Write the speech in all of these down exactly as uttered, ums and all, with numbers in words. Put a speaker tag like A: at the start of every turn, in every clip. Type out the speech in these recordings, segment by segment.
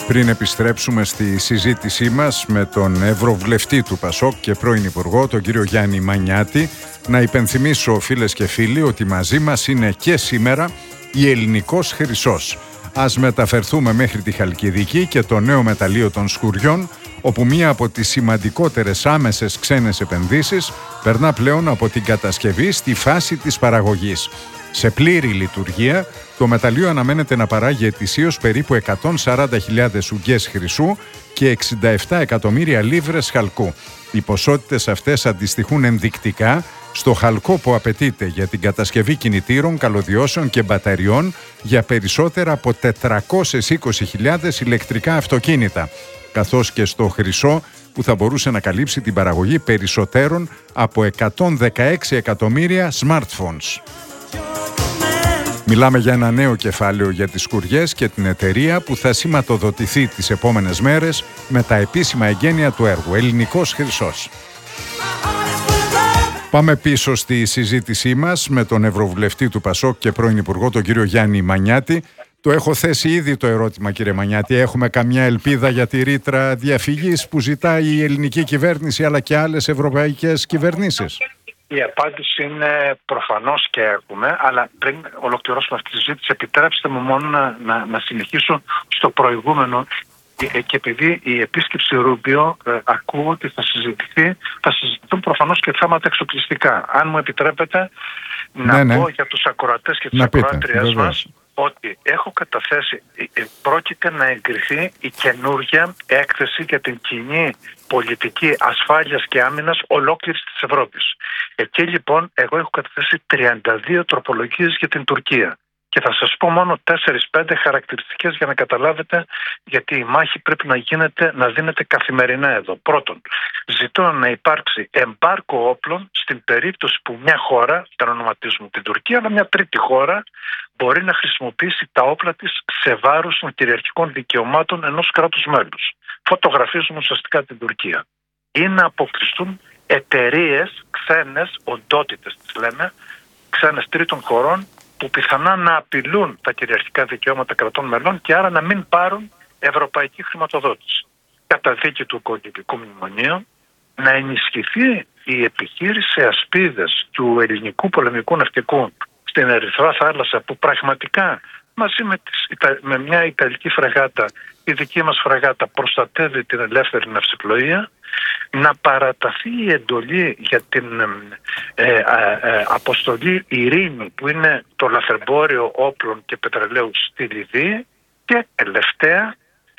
A: Πριν επιστρέψουμε στη συζήτησή μας με τον Ευρωβουλευτή του Πασόκ και πρώην Υπουργό, τον κύριο Γιάννη Μανιάτη, να υπενθυμίσω, φίλες και φίλοι, ότι μαζί μας είναι και σήμερα η Ελληνικός Χρυσός. Ας μεταφερθούμε μέχρι τη Χαλκιδική και το νέο μεταλλείο των Σκουριών, όπου μία από τις σημαντικότερες άμεσες ξένες επενδύσεις περνά πλέον από την κατασκευή στη φάση της παραγωγής. Σε πλήρη λειτουργία, το μεταλλείο αναμένεται να παράγει ετησίως περίπου εκατόν σαράντα χιλιάδες ουγγές χρυσού και εξήντα επτά εκατομμύρια λίβρες χαλκού. Οι ποσότητες αυτές αντιστοιχούν ενδεικτικά στο χαλκό που απαιτείται για την κατασκευή κινητήρων, καλωδιώσεων και μπαταριών για περισσότερα από τετρακόσιες είκοσι χιλιάδες ηλεκτρικά αυτοκίνητα, καθώς και στο χρυσό που θα μπορούσε να καλύψει την παραγωγή περισσότερων από εκατόν δεκαέξι εκατομμύρια smartphones. Μιλάμε για ένα νέο κεφάλαιο για τις σκουριές και την εταιρεία που θα σηματοδοτηθεί τις επόμενες μέρες με τα επίσημα εγγένεια του έργου. Ελληνικός Χρυσός. Πάμε πίσω στη συζήτησή μας με τον Ευρωβουλευτή του Πασόκ και πρώην Υπουργό, τον κύριο Γιάννη Μανιάτη. Το έχω θέσει ήδη το ερώτημα, κύριε Μανιάτη. Έχουμε καμιά ελπίδα για τη ρήτρα διαφυγής που ζητάει η ελληνική κυβέρνηση αλλά και άλλες ευρωπαϊκές κυβερνήσεις?
B: Η απάντηση είναι προφανώς και έχουμε, αλλά πριν ολοκληρώσουμε αυτή τη συζήτηση, επιτρέψτε μου μόνο να, να, να συνεχίσω στο προηγούμενο. Και επειδή η επίσκεψη Ρούμπιο ε, ακούω ότι θα συζητηθεί, θα συζητηθούν προφανώς και θέματα εξοπλιστικά. Αν μου επιτρέπετε να
A: ναι, ναι.
B: πω για τους ακροατές και τις ακροάτριές μας ότι έχω καταθέσει, ε, πρόκειται να εγκριθεί η καινούργια έκθεση για την κοινή πολιτική ασφάλειας και άμυνας ολόκληρης της Ευρώπης. Εκεί λοιπόν εγώ έχω καταθέσει τριάντα δύο τροπολογίες για την Τουρκία. Και θα σας πω μόνο τέσσερις πέντε χαρακτηριστικές για να καταλάβετε γιατί η μάχη πρέπει να γίνεται, να δίνεται καθημερινά εδώ. Πρώτον, ζητώ να υπάρξει εμπάρκο όπλων στην περίπτωση που μια χώρα, δεν ονοματίζουμε την Τουρκία, αλλά μια τρίτη χώρα, μπορεί να χρησιμοποιήσει τα όπλα της σε βάρος των κυριαρχικών δικαιωμάτων ενός κράτους μέλους. Φωτογραφίζουμε ουσιαστικά την Τουρκία. Ή να αποκλειστούν εταιρείες, ξένες οντότητες τις λέμε, ξένες τρίτων χωρών, που πιθανά να απειλούν τα κυριαρχικά δικαιώματα κρατών μελών και άρα να μην πάρουν ευρωπαϊκή χρηματοδότηση. Κατά δίκη του κωδικού μνημονίου, να ενισχυθεί η επιχείρηση ασπίδες του ελληνικού πολεμικού ναυτικού στην Ερυθρά θάλασσα, που πραγματικά μαζί με, τις, με μια Ιταλική φρεγάτα, η δική μας φρεγάτα προστατεύει την ελεύθερη ναυσιπλοεία, να παραταθεί η εντολή για την ε, ε, ε, αποστολή ειρήνη που είναι το λαθρεμπόριο όπλων και πετρελαίου στη Λιβύη και τελευταία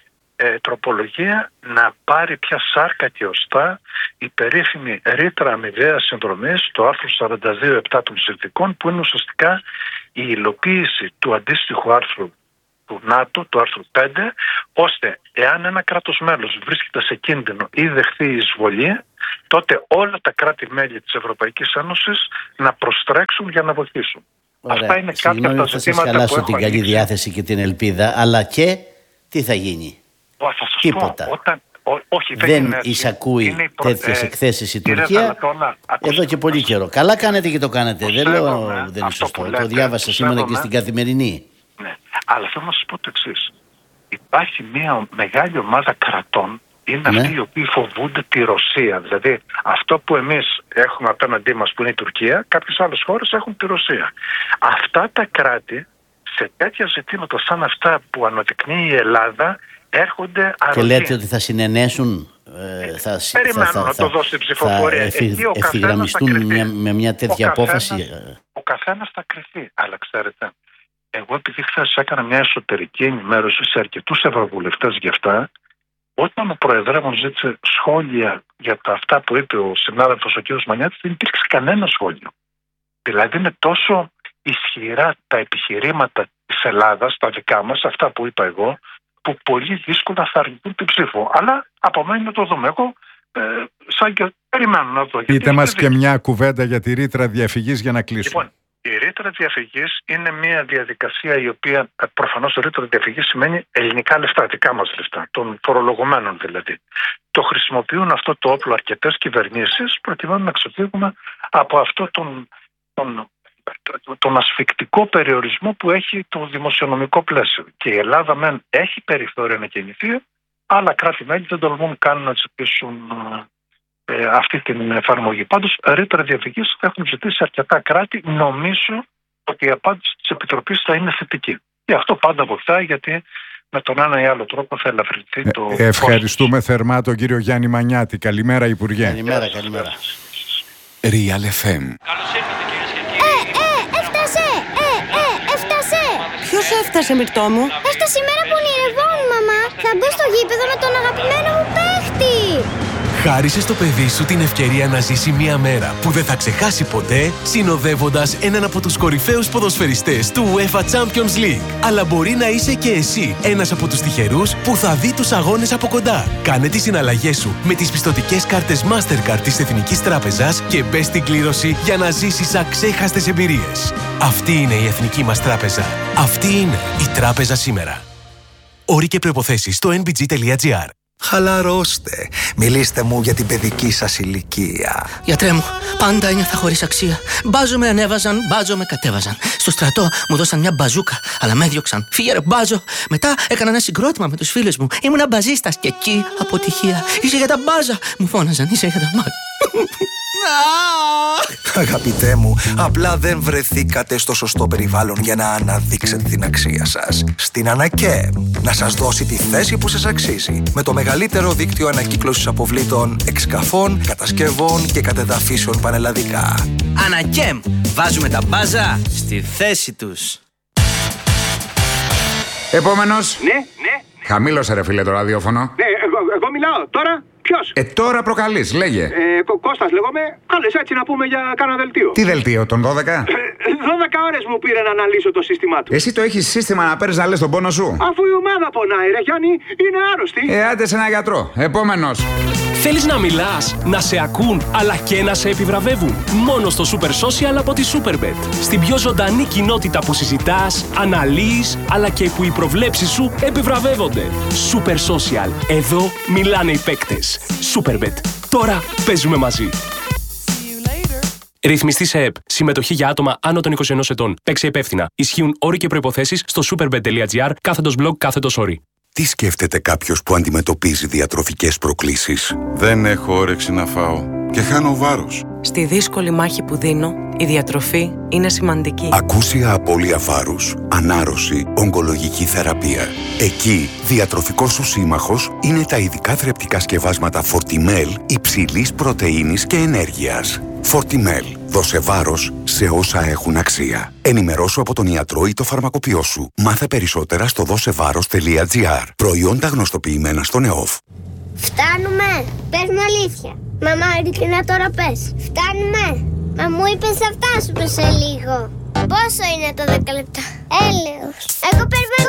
B: ε, τροπολογία να πάρει πια σάρκα και οστά η περίφημη ρήτρα αμοιβαίας συνδρομής, το άρθρο σαράντα δύο επτά των συνθηκών, που είναι ουσιαστικά η υλοποίηση του αντίστοιχου άρθρου του ΝΑΤΟ, του άρθρου πέντε, ώστε εάν ένα κράτος μέλος βρίσκεται σε κίνδυνο ή δεχθεί εισβολή, τότε όλα τα κράτη-μέλη της Ευρωπαϊκής Ένωσης να προστρέξουν για να βοηθήσουν.
C: Ωραία.
B: Αυτά είναι κάποια από τα ζητήματα που έχω
C: την καλή
B: ανοίξει.
C: διάθεση και την ελπίδα, αλλά και τι θα γίνει?
B: Ω, θα σας
C: Τίποτα.
B: Πω, όταν, ό, όχι, δεν,
C: δεν
B: είναι,
C: εισακούει
B: είναι προ...
C: τέτοιες
B: ε,
C: εκθέσεις η
B: κύριε
C: Τουρκία
B: Ζαλατώνα,
C: εδώ και πολύ καιρό. Καλά κάνετε και το κάνετε. Δεν λέω δεν είναι σωστό. Το διάβασα σήμερα και στην Καθημερινή.
B: Ναι. Αλλά θέλω να σας πω το εξής. Υπάρχει μια μεγάλη ομάδα κρατών, είναι
C: ναι.
B: αυτοί οι οποίοι φοβούνται τη Ρωσία. Δηλαδή αυτό που εμείς έχουμε απέναντί μας που είναι η Τουρκία, κάποιες άλλες χώρες έχουν τη Ρωσία. Αυτά τα κράτη σε τέτοια ζητήματα σαν αυτά που αναδεικνύει η Ελλάδα έρχονται αρρωγή.
C: Και λέτε ότι θα συνενέσουν, ε, θα,
B: Περιμένω
C: θα,
B: να
C: θα,
B: το δω στην ψηφοφορία.
C: Θα ευθυγραμμιστούν μια, με μια τέτοια
B: ο
C: απόφαση.
B: Καθένας, ο καθένας θα κρυφτεί. Αλλά ξέρετε, εγώ επειδή χθες έκανα μια εσωτερική ενημέρωση σε αρκετούς ευρωβουλευτές γι' αυτά, όταν ο Προεδρεύων ζήτησε σχόλια για τα αυτά που είπε ο συνάδελφος ο κ. Μανιάτης, δεν υπήρξε κανένα σχόλιο. Δηλαδή είναι τόσο ισχυρά τα επιχειρήματα της Ελλάδας, τα δικά μας, αυτά που είπα εγώ, που πολύ δύσκολα θα αρνηθούν την ψήφο. Αλλά απομένει να το δούμε. Εγώ ε, σαν και περιμένω να δω.
A: Πείτε μας και μια κουβέντα για τη ρήτρα διαφυγής για να κλείσουμε.
B: Λοιπόν, η ρήτρα διαφυγής είναι μια διαδικασία η οποία προφανώς η ρήτρα διαφυγής σημαίνει ελληνικά λεφτά, δικά μας λεφτά, των φορολογουμένων δηλαδή. Το χρησιμοποιούν αυτό το όπλο αρκετές κυβερνήσεις προκειμένου να ξεφύγουμε από αυτό τον, τον τον ασφικτικό περιορισμό που έχει το δημοσιονομικό πλαίσιο. Και η Ελλάδα μεν έχει περιθώρια να κινηθεί, αλλά κράτη-μέλη δεν τολμούν καν να ζητήσουν ε, αυτή την εφαρμογή. Πάντως, ρήτρα διαφυγής θα έχουν ζητήσει αρκετά κράτη. Νομίζω ότι η απάντηση της Επιτροπής θα είναι θετική. Και αυτό πάντα βοηθάει, γιατί με τον ένα ή άλλο τρόπο θα ελαφρυνθεί το.
A: Ε, ευχαριστούμε κόστος. Θερμά τον κύριο Γιάννη Μανιάτη. Καλημέρα, Υπουργέ.
C: Καλημέρα, καλημέρα.
D: Real εφ εμ.
E: Καλώς ήρθατε, κυρίες και κύριοι. Ε, ε, έφτασε! Ε, ε, έφτασε!
F: Ποιος έφτασε, Μυρτώ μου?
E: Έφτασε η μέρα που ονειρευόμουν, μαμά. Θα μπω στο γήπεδο με τον αγαπημένο μου παίχτη.
D: Χάρισε στο παιδί σου την ευκαιρία να ζήσει μια μέρα που δεν θα ξεχάσει ποτέ, συνοδεύοντας έναν από τους κορυφαίους ποδοσφαιριστές του UEFA Champions League. Αλλά μπορεί να είσαι και εσύ ένας από τους τυχερούς που θα δει τους αγώνες από κοντά. Κάνε τις συναλλαγές σου με τις πιστωτικές κάρτες Mastercard της Εθνικής Τράπεζας και μπες στην κλήρωση για να ζήσεις αξέχαστες εμπειρίες. Αυτή είναι η Εθνική μας Τράπεζα. Αυτή είναι η Τράπεζα σήμερα. Όροι και προϋποθέσεις στο εν μπι τζι τελεία τζι άρ.
G: Χαλαρώστε. Μιλήστε μου για την παιδική σας ηλικία.
F: Γιατρέ μου, πάντα ένιωθα χωρίς αξία. Μπάζο με ανέβαζαν, μπάζο με κατέβαζαν. Στο στρατό μου δώσαν μια μπαζούκα, αλλά με έδιωξαν. Φύγε ρε μπάζο. Μετά έκανα ένα συγκρότημα με τους φίλους μου. Ήμουνα μπαζίστας και εκεί αποτυχία. Είσαι για τα μπάζα. Μου φώναζαν, είσαι για τα μπάζα.
G: Αγαπητέ μου, απλά δεν βρεθήκατε στο σωστό περιβάλλον για να αναδείξετε την αξία σας. Στην ΑΝΑΚΕΜ να σας δώσει τη θέση που σας αξίζει, με το μεγαλύτερο δίκτυο ανακύκλωσης αποβλήτων, εξκαφών, κατασκευών και κατεδαφίσεων πανελλαδικά.
F: ΑΝΑΚΕΜ, βάζουμε τα μπάζα στη θέση τους.
H: Επόμενος.
I: Ναι, ναι.
H: Χαμήλωσε ρε φίλε το ραδιόφωνο.
I: Ναι, εγώ, εγώ μιλάω τώρα. Ποιος?
H: Ε, τώρα προκαλείς, λέγε.
I: Ε, Κω- Κώστας λέγομαι. Κάλεσε έτσι να πούμε για κάνα δελτίο.
H: Τι δελτίο, τον δώδεκα?
I: Ε, δώδεκα ώρες μου πήρε να αναλύσω το σύστημά του.
H: Εσύ το έχεις σύστημα να παίρνεις να λες τον πόνο σου?
I: Αφού η ομάδα πονάει, ρε Γιάννη, είναι άρρωστη.
H: Ε, άντε σε ένα γιατρό. Επόμενος.
J: Θέλεις να μιλάς, να σε ακούν, αλλά και να σε επιβραβεύουν? Μόνο στο Super Social από τη Superbet. Στην πιο ζωντανή κοινότητα που συζητάς, αναλύεις, αλλά και που οι προβλέψεις σου επιβραβεύονται. Super Social. Εδώ μιλάνε οι παίκτες. Superbet. Τώρα παίζουμε μαζί. Ρυθμιστή σε ΕΠ. Συμμετοχή για άτομα άνω των είκοσι ενός ετών. Παίξε υπεύθυνα. Ισχύουν όροι και προϋποθέσεις στο superbet τελεία τζι άρ κάθετος blog κάθετος όροι.
D: Τι σκέφτεται κάποιος που αντιμετωπίζει διατροφικές προκλήσεις?
K: Δεν έχω όρεξη να φάω και χάνω βάρος.
L: Στη δύσκολη μάχη που δίνω, η διατροφή είναι σημαντική.
D: Ακούσια απώλεια βάρους, ανάρρωση, ογκολογική θεραπεία. Εκεί, διατροφικός σου σύμμαχος είναι τα ειδικά θρεπτικά σκευάσματα Fortimel υψηλής πρωτεΐνης και ενέργειας. Fortimel. Δώσε βάρος σε όσα έχουν αξία. Ενημερώσου από τον ιατρό ή το φαρμακοποιό σου. Μάθε περισσότερα στο δώσεβάρος τελεία τζι άρ. Προϊόντα γνωστοποιημένα στον ΕΟΦ.
E: Φτάνουμε. Πες μου αλήθεια. Μαμά, ειλικρινά τώρα πες. Φτάνουμε. Μα μου είπες θα φτάσουμε σε λίγο. Πόσο είναι το δέκα λεπτά? Έλεος. Εγώ περιμένω